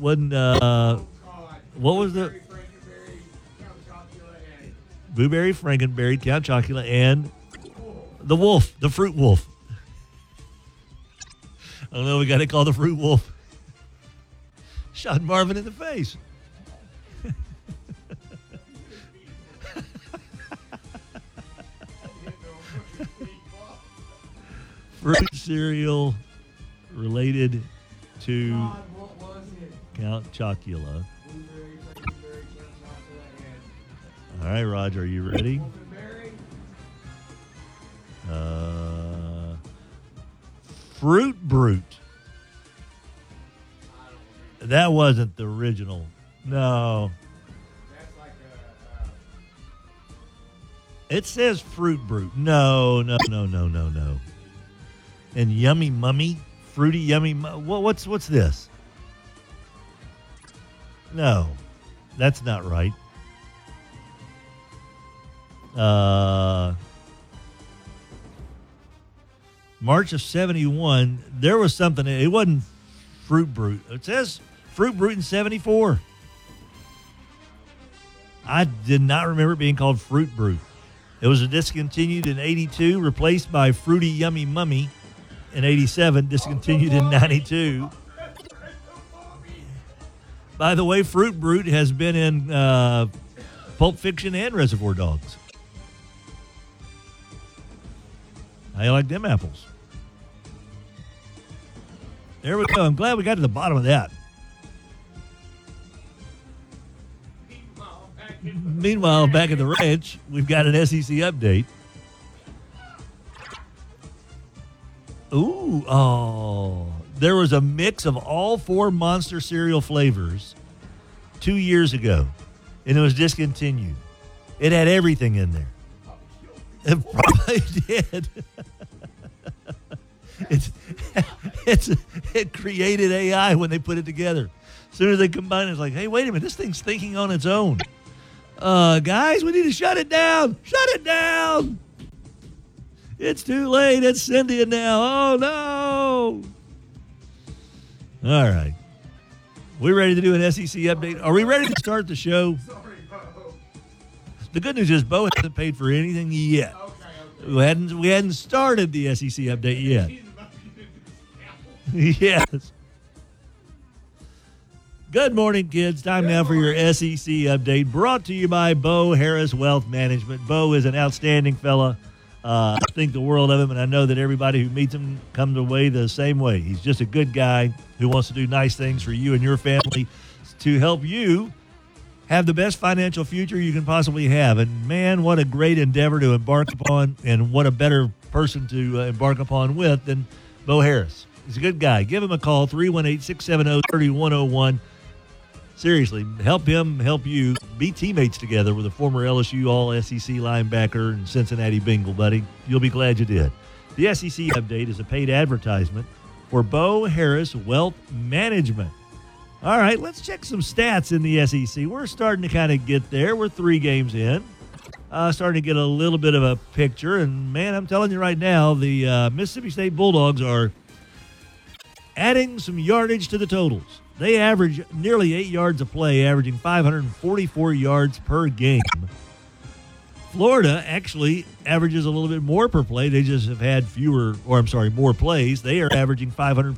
Wasn't what was the Blueberry, Frankenberry, Count Chocula, and the wolf, the fruit wolf. I don't know. We got to call the fruit wolf. Shot Marvin in the face. Fruit cereal related to Count Chocula. All right, Roger, are you ready? Fruit Brute. That wasn't the original. No. It says Fruit Brute. No. And Yummy Mummy, Fruity Yummy. What's this? No, that's not right. March of 71, there was something. It wasn't Fruit Brute. It says Fruit Brute in 74. I did not remember it being called Fruit Brute. It was discontinued in 82, replaced by Fruity Yummy Mummy in 87, discontinued in 92. By the way, Fruit Brute has been in Pulp Fiction and Reservoir Dogs. How you like them apples? There we go. I'm glad we got to the bottom of that. Meanwhile, back at the ranch, we've got an SEC update. There was a mix of all 4 Monster cereal flavors 2 years ago, and it was discontinued. It had everything in there. It probably did. It created AI when they put it together. As soon as they combine it, it's like, hey, wait a minute, this thing's thinking on its own. Guys, we need to shut it down. Shut it down. It's too late. It's Cynthia now. Oh, no. All right. We ready to do an SEC update? Are we ready to start the show? Sorry, Bo. The good news is Bo hasn't paid for anything yet. Okay. We hadn't started the SEC update yet. Yes. Good morning, kids. Time now for your SEC update, brought to you by Bo Harris Wealth Management. Bo is an outstanding fella. I think the world of him, and I know that everybody who meets him comes away the same way. He's just a good guy who wants to do nice things for you and your family to help you have the best financial future you can possibly have. And, man, what a great endeavor to embark upon, and what a better person to embark upon with than Bo Harris. He's a good guy. Give him a call, 318-670-3101. Seriously, help him help you. Be teammates together with a former LSU All-SEC linebacker and Cincinnati Bengal, buddy. You'll be glad you did. The SEC update is a paid advertisement for Bo Harris Wealth Management. All right, let's check some stats in the SEC. We're starting to kind of get there. We're 3 games in. Starting to get a little bit of a picture. And, man, I'm telling you right now, the Mississippi State Bulldogs are adding some yardage to the totals. They average nearly 8 yards a play, averaging 544 yards per game. Florida actually averages a little bit more per play. They just have had more plays. They are averaging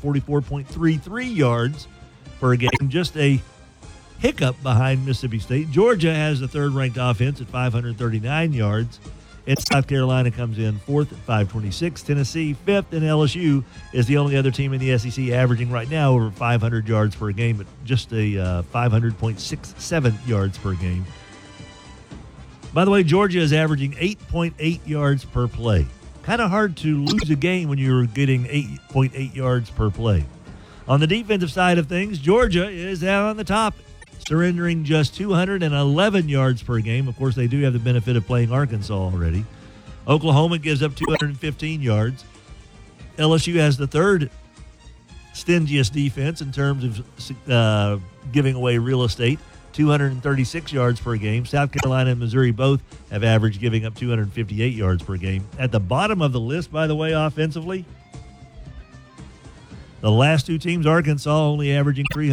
544.33 yards per game, just a hiccup behind Mississippi State. Georgia has the 3rd-ranked offense at 539 yards. And South Carolina comes in 4th at 526. Tennessee 5th, and LSU is the only other team in the SEC averaging right now over 500 yards per game, but just a 500.67 yards per game. By the way, Georgia is averaging 8.8 yards per play. Kind of hard to lose a game when you're getting 8.8 yards per play. On the defensive side of things, Georgia is out on the top, surrendering just 211 yards per game. Of course, they do have the benefit of playing Arkansas already. Oklahoma gives up 215 yards. LSU has the 3rd stingiest defense in terms of giving away real estate, 236 yards per game. South Carolina and Missouri both have averaged giving up 258 yards per game. At the bottom of the list, by the way, offensively, the last 2 teams, Arkansas only averaging